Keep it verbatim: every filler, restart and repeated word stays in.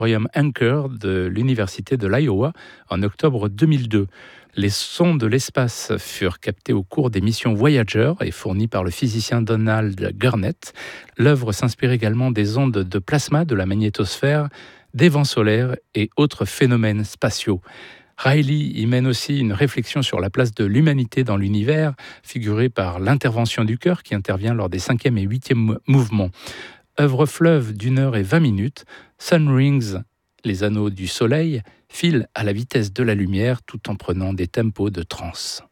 l'Aquarium Anchor de l'Université de l'Iowa en octobre deux mille deux. Les sons de l'espace furent captés au cours des missions Voyager et fournis par le physicien Donald Gurnett. L'œuvre s'inspire également des ondes de plasma de la magnétosphère, des vents solaires et autres phénomènes spatiaux. Riley y mène aussi une réflexion sur la place de l'humanité dans l'univers, figurée par l'intervention du cœur qui intervient lors des cinquième et huitième mouvements. Œuvre fleuve d'une heure et vingt minutes, Sun Rings, les anneaux du soleil, file à la vitesse de la lumière tout en prenant des tempos de trance.